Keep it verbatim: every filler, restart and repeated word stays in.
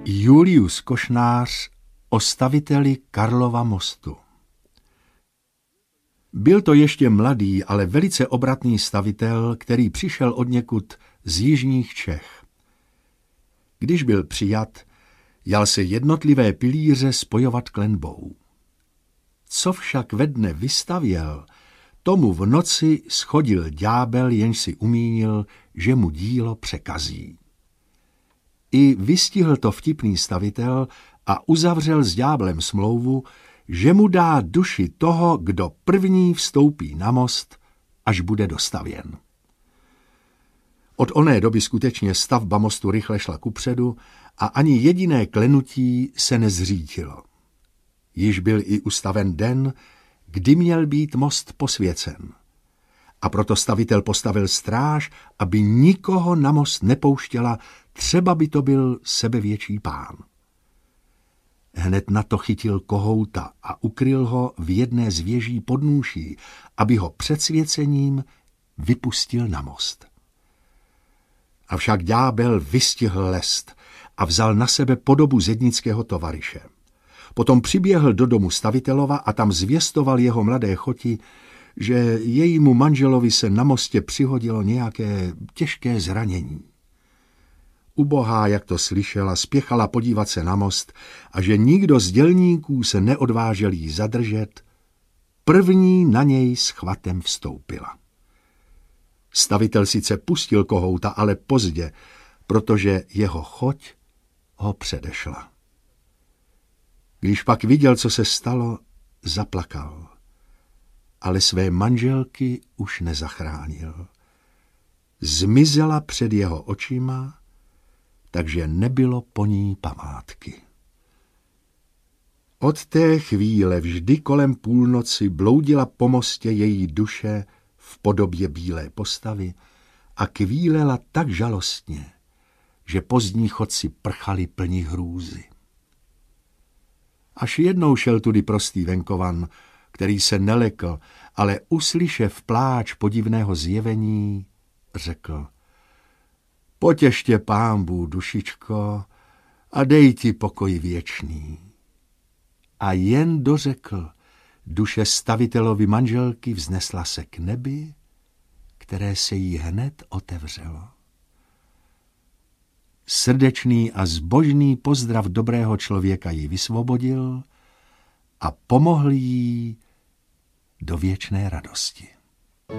Julius Košnář o staviteli Karlova mostu. Byl to ještě mladý, ale velice obratný stavitel, který přišel odněkud z jižních Čech. Když byl přijat, jal se jednotlivé pilíře spojovat klenbou. Co však ve dne vystavěl, tomu v noci schodil ďábel, jenž si umínil, že mu dílo překazí. I vystihl to vtipný stavitel a uzavřel s ďáblem smlouvu, že mu dá duši toho, kdo první vstoupí na most, až bude dostavěn. Od oné doby skutečně stavba mostu rychle šla kupředu a ani jediné klenutí se nezřítilo. Již byl i ustaven den, kdy měl být most posvěcen. A proto stavitel postavil stráž, aby nikoho na most nepouštěla, třeba by to byl sebevětší pán. Hned na to chytil kohouta a ukryl ho v jedné z věží podnůší, aby ho před svěcením vypustil na most. Avšak ďábel vystihl lest a vzal na sebe podobu zednického tovaryše. Potom přiběhl do domu stavitelova a tam zvěstoval jeho mladé choti, že jejímu manželovi se na mostě přihodilo nějaké těžké zranění. Ubohá, jak to slyšela, spěchala podívat se na most a že nikdo z dělníků se neodvážel jí zadržet, první na něj s chvatem vstoupila. Stavitel sice pustil kohouta, ale pozdě, protože jeho choť ho předešla. Když pak viděl, co se stalo, zaplakal, ale své manželky už nezachránil. Zmizela před jeho očima, takže nebylo po ní památky. Od té chvíle vždy kolem půlnoci bloudila po mostě její duše v podobě bílé postavy a kvílela tak žalostně, že pozdní chodci prchali plní hrůzy. Až jednou šel tudy prostý venkovan, který se nelekl, ale uslyšev pláč podivného zjevení, řekl: Potěště pánbů, dušičko, a dej ti pokoj věčný. A jen dořekl, duše stavitelovi manželky vznesla se k nebi, které se jí hned otevřelo. Srdečný a zbožný pozdrav dobrého člověka ji vysvobodil a pomohl jí do věčné radosti.